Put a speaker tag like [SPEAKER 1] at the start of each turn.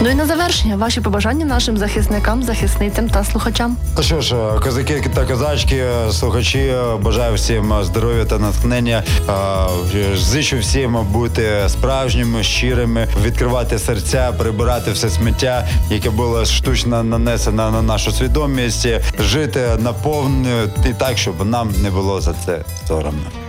[SPEAKER 1] Ну і на завершення, ваші побажання нашим захисникам, захисницям та слухачам.
[SPEAKER 2] Що ж, козаки та козачки, слухачі, бажаю всім здоров'я та натхнення. Зичу всім бути справжніми, щирими, відкривати серця, прибирати все сміття, яке було штучно нанесено на нашу свідомість, жити наповну і так, щоб нам не було за це соромно.